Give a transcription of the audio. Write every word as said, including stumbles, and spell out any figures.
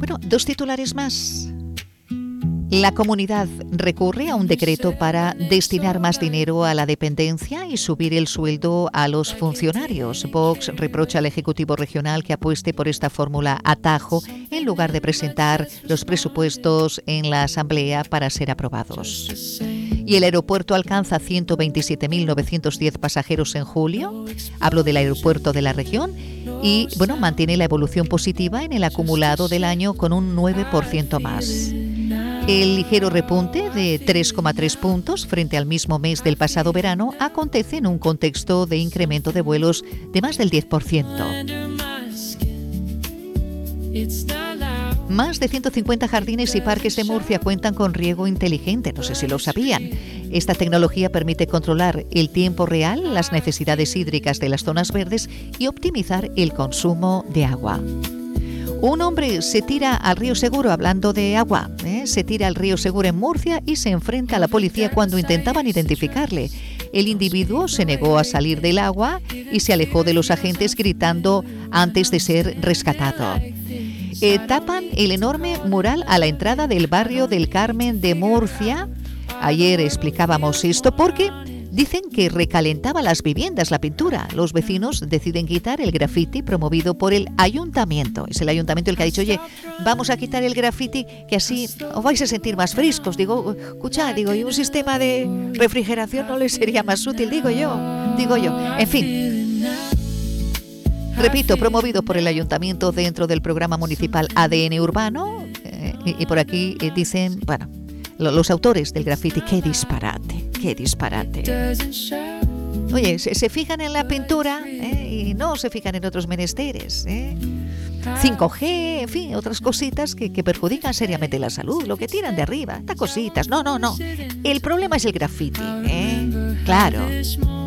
Bueno, dos titulares más. La comunidad recurre a un decreto para destinar más dinero a la dependencia y subir el sueldo a los funcionarios. Vox reprocha al Ejecutivo Regional que apueste por esta fórmula atajo en lugar de presentar los presupuestos en la Asamblea para ser aprobados. Y el aeropuerto alcanza ciento veintisiete mil novecientos diez pasajeros en julio. Hablo del aeropuerto de la región y, bueno, mantiene la evolución positiva en el acumulado del año con un nueve por ciento más. El ligero repunte de tres coma tres puntos frente al mismo mes del pasado verano acontece en un contexto de incremento de vuelos de más del diez por ciento. Más de ciento cincuenta jardines y parques de Murcia cuentan con riego inteligente, no sé si lo sabían. Esta tecnología permite controlar el tiempo real, las necesidades hídricas de las zonas verdes y optimizar el consumo de agua. Un hombre se tira al río Seguro, hablando de agua, ¿eh? se tira al río Seguro en Murcia y se enfrenta a la policía cuando intentaban identificarle. El individuo se negó a salir del agua y se alejó de los agentes gritando antes de ser rescatado. Eh, tapan el enorme mural a la entrada del barrio del Carmen de Murcia. Ayer explicábamos esto porque dicen que recalentaba las viviendas la pintura. Los vecinos deciden quitar el grafiti promovido por el ayuntamiento. Es el ayuntamiento el que ha dicho, oye, vamos a quitar el grafiti que así os vais a sentir más frescos. Digo, escucha, digo, y un sistema de refrigeración no les sería más útil, digo yo, digo yo. En fin, repito, promovido por el ayuntamiento dentro del programa municipal A D N Urbano. Eh, y, y por aquí eh, dicen, bueno, los autores del grafiti, qué disparate, qué disparate. Oye, se, se fijan en la pintura ¿eh? y no se fijan en otros menesteres. ¿eh? cinco G, en fin, otras cositas que, que perjudican seriamente la salud, lo que tiran de arriba, estas cositas. No, no, no. El problema es el grafiti, ¿eh? Claro.